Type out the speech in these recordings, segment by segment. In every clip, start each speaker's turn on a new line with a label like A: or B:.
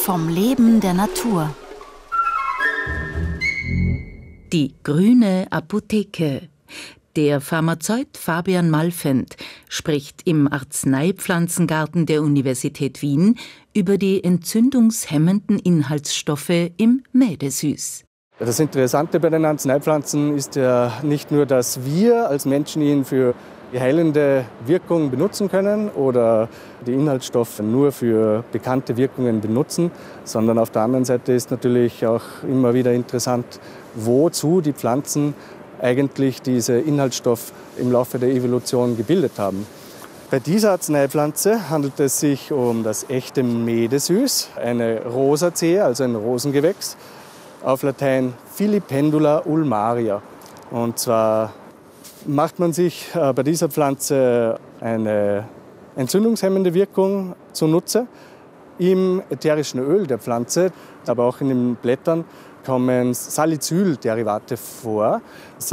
A: vom Leben der Natur.
B: Die grüne Apotheke. Der Pharmazeut Fabian Malfent spricht im Arzneipflanzengarten der Universität Wien über die entzündungshemmenden Inhaltsstoffe im Mädesüß.
C: Das Interessante bei den Arzneipflanzen ist ja nicht nur, dass wir als Menschen ihn für die heilende Wirkung benutzen können oder die Inhaltsstoffe nur für bekannte Wirkungen benutzen, sondern auf der anderen Seite ist natürlich auch immer wieder interessant, wozu die Pflanzen eigentlich diese Inhaltsstoffe im Laufe der Evolution gebildet haben. Bei dieser Arzneipflanze handelt es sich um das echte Mädesüß, eine Rosaceae, also ein Rosengewächs, auf Latein Filipendula ulmaria. Und zwar macht man sich bei dieser Pflanze eine entzündungshemmende Wirkung zunutze. Im ätherischen Öl der Pflanze, aber auch in den Blättern, kommen Salicylderivate vor.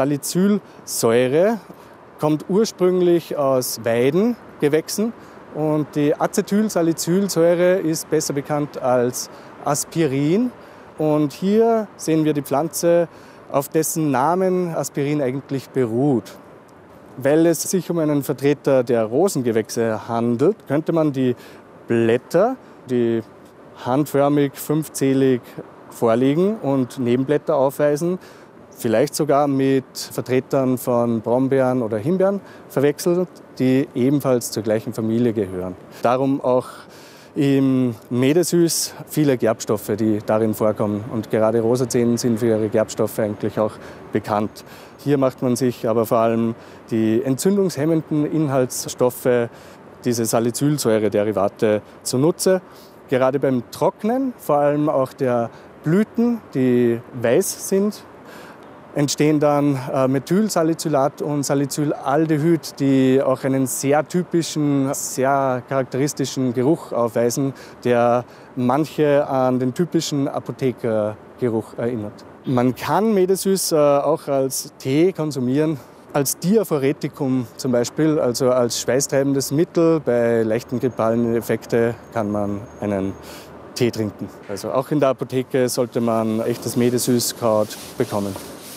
C: Salicylsäure kommt ursprünglich aus Weidengewächsen und die Acetylsalicylsäure ist besser bekannt als Aspirin. Und hier sehen wir die Pflanze, auf dessen Namen Aspirin eigentlich beruht. Weil es sich um einen Vertreter der Rosengewächse handelt, könnte man die Blätter, die handförmig, fünfzählig vorliegen und Nebenblätter aufweisen, vielleicht sogar mit Vertretern von Brombeeren oder Himbeeren verwechselt, die ebenfalls zur gleichen Familie gehören. Darum auch im Mädesüß viele Gerbstoffe, die darin vorkommen. Und gerade Rosaceaen sind für ihre Gerbstoffe eigentlich auch bekannt. Hier macht man sich aber vor allem die entzündungshemmenden Inhaltsstoffe, diese Salicylsäure-Derivate, zunutze. Gerade beim Trocknen, vor allem auch der Blüten, die weiß sind, entstehen dann Methylsalicylat und Salicylaldehyd, die auch einen sehr typischen, sehr charakteristischen Geruch aufweisen, der manche an den typischen Apothekergeruch erinnert. Man kann Mädesüß auch als Tee konsumieren, als Diaphoretikum zum Beispiel, also als schweißtreibendes Mittel. Bei leichten grippalen Effekten kann man einen Tee trinken. Also auch in der Apotheke sollte man echtes Mädesüßkraut bekommen.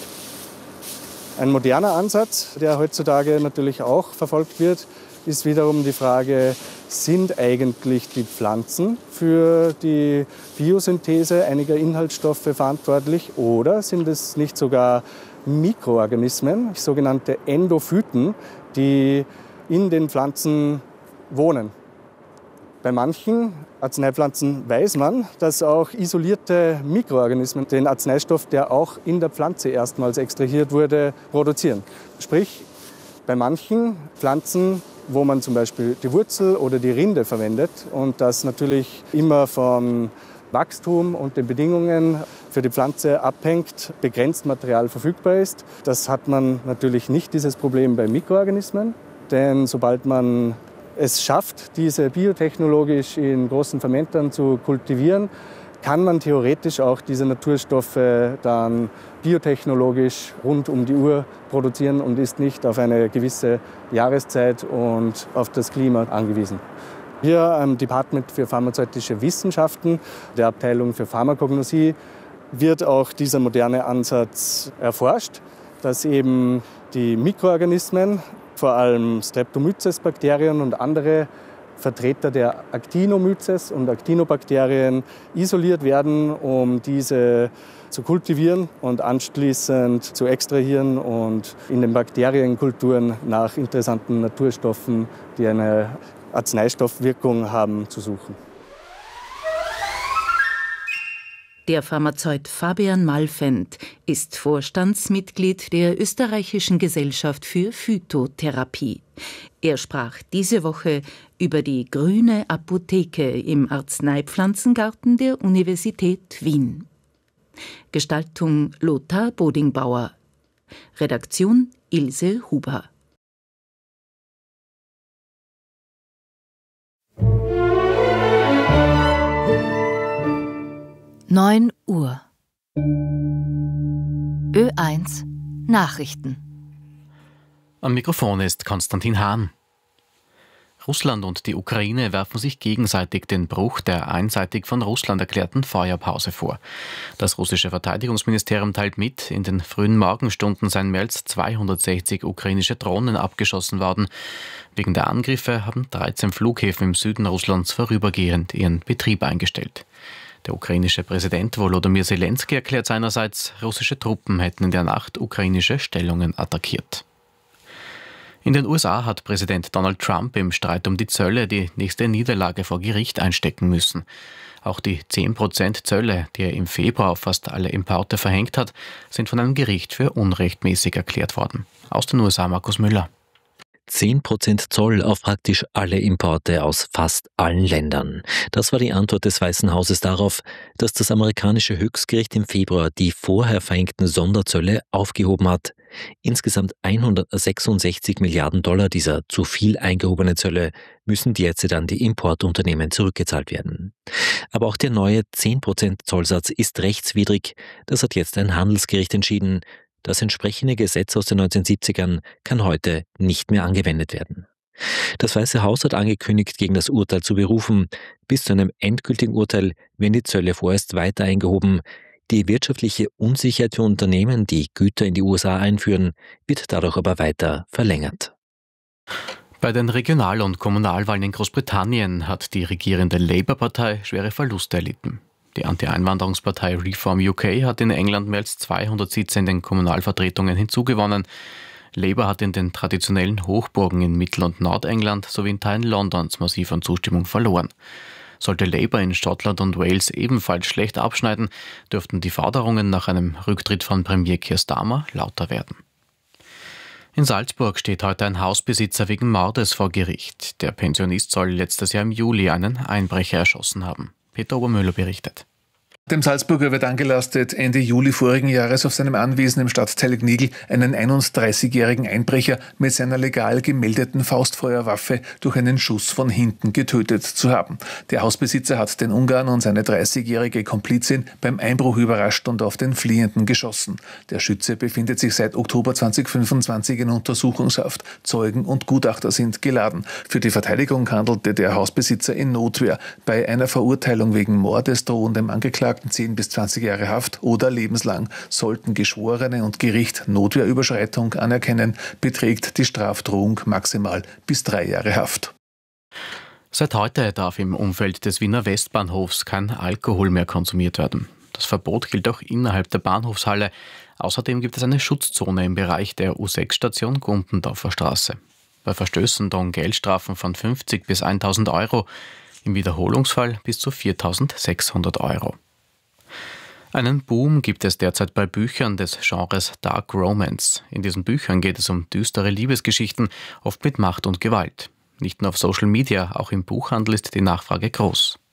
C: Ein moderner Ansatz, der heutzutage natürlich auch verfolgt wird, ist wiederum die Frage, sind eigentlich die Pflanzen für die Biosynthese einiger Inhaltsstoffe verantwortlich oder sind es nicht sogar Mikroorganismen, sogenannte Endophyten, die in den Pflanzen wohnen? Bei manchen Arzneipflanzen weiß man, dass auch isolierte Mikroorganismen den Arzneistoff, der auch in der Pflanze erstmals extrahiert wurde, produzieren. Sprich, bei manchen Pflanzen, wo man zum Beispiel die Wurzel oder die Rinde verwendet und das natürlich immer vom Wachstum und den Bedingungen für die Pflanze abhängt, begrenzt Material verfügbar ist. Das hat man natürlich nicht, dieses Problem bei Mikroorganismen, denn sobald man es schafft, diese biotechnologisch in großen Fermentern zu kultivieren, kann man theoretisch auch diese Naturstoffe dann biotechnologisch rund um die Uhr produzieren und ist nicht auf eine gewisse Jahreszeit und auf das Klima angewiesen. Hier am Department für pharmazeutische Wissenschaften, der Abteilung für Pharmakognosie, wird auch dieser moderne Ansatz erforscht, dass eben die Mikroorganismen, vor allem Streptomyces-Bakterien und andere Vertreter der Actinomyces und Actinobakterien isoliert werden, um diese zu kultivieren und anschließend zu extrahieren und in den Bakterienkulturen nach interessanten Naturstoffen, die eine Arzneistoffwirkung haben, zu suchen.
B: Der Pharmazeut Fabian Malfent ist Vorstandsmitglied der Österreichischen Gesellschaft für Phytotherapie. Er sprach diese Woche über die grüne Apotheke im Arzneipflanzengarten der Universität Wien. Gestaltung Lothar Bodingbauer. Redaktion Ilse Huber.
A: Neun Uhr. Ö1 Nachrichten.
D: Am Mikrofon ist Konstantin Hahn. Russland und die Ukraine werfen sich gegenseitig den Bruch der einseitig von Russland erklärten Feuerpause vor. Das russische Verteidigungsministerium teilt mit, in den frühen Morgenstunden seien mehr als 260 ukrainische Drohnen abgeschossen worden. Wegen der Angriffe haben 13 Flughäfen im Süden Russlands vorübergehend ihren Betrieb eingestellt. Der ukrainische Präsident Volodymyr Zelensky erklärt seinerseits, russische Truppen hätten in der Nacht ukrainische Stellungen attackiert. In den USA hat Präsident Donald Trump im Streit um die Zölle die nächste Niederlage vor Gericht einstecken müssen. Auch die 10% Zölle, die er im Februar auf fast alle Importe verhängt hat, sind von einem Gericht für unrechtmäßig erklärt worden. Aus den USA Markus Müller.
E: 10% Zoll auf praktisch alle Importe aus fast allen Ländern. Das war die Antwort des Weißen Hauses darauf, dass das amerikanische Höchstgericht im Februar die vorher verhängten Sonderzölle aufgehoben hat. Insgesamt 166 Milliarden Dollar dieser zu viel eingehobene Zölle müssen derzeit an die Importunternehmen zurückgezahlt werden. Aber auch der neue 10% Zollsatz ist rechtswidrig. Das hat jetzt ein Handelsgericht entschieden. Das entsprechende Gesetz aus den 1970ern kann heute nicht mehr angewendet werden. Das Weiße Haus hat angekündigt, gegen das Urteil zu berufen. Bis zu einem endgültigen Urteil werden die Zölle vorerst weiter eingehoben. Die wirtschaftliche Unsicherheit für Unternehmen, die Güter in die USA einführen, wird dadurch aber weiter verlängert.
D: Bei den Regional- und Kommunalwahlen in Großbritannien hat die regierende Labour-Partei schwere Verluste erlitten. Die Anti-Einwanderungspartei Reform UK hat in England mehr als 200 Sitze in den Kommunalvertretungen hinzugewonnen. Labour hat in den traditionellen Hochburgen in Mittel- und Nordengland sowie in Teilen Londons massiv an Zustimmung verloren. Sollte Labour in Schottland und Wales ebenfalls schlecht abschneiden, dürften die Forderungen nach einem Rücktritt von Premier Keir Starmer lauter werden. In Salzburg steht heute ein Hausbesitzer wegen Mordes vor Gericht. Der Pensionist soll letztes Jahr im Juli einen Einbrecher erschossen haben. Peter Obermüller berichtet.
F: Dem Salzburger wird angelastet, Ende Juli vorigen Jahres auf seinem Anwesen im Stadtteil Gnigl einen 31-jährigen Einbrecher mit seiner legal gemeldeten Faustfeuerwaffe durch einen Schuss von hinten getötet zu haben. Der Hausbesitzer hat den Ungarn und seine 30-jährige Komplizin beim Einbruch überrascht und auf den Fliehenden geschossen. Der Schütze befindet sich seit Oktober 2025 in Untersuchungshaft. Zeugen und Gutachter sind geladen. Für die Verteidigung handelte der Hausbesitzer in Notwehr. Bei einer Verurteilung wegen Mordes drohen dem Angeklagten 10 bis 20 Jahre Haft oder lebenslang. Sollten Geschworene und Gericht Notwehrüberschreitung anerkennen, beträgt die Strafdrohung maximal bis 3 Jahre Haft.
D: Seit heute darf im Umfeld des Wiener Westbahnhofs kein Alkohol mehr konsumiert werden. Das Verbot gilt auch innerhalb der Bahnhofshalle. Außerdem gibt es eine Schutzzone im Bereich der U6-Station Gumpendorfer Straße. Bei Verstößen drohen Geldstrafen von 50 bis 1.000 Euro, im Wiederholungsfall bis zu 4.600 Euro. Einen Boom gibt es derzeit bei Büchern des Genres Dark Romance. In diesen Büchern geht es um düstere Liebesgeschichten, oft mit Macht und Gewalt. Nicht nur auf Social Media, auch im Buchhandel ist die Nachfrage groß.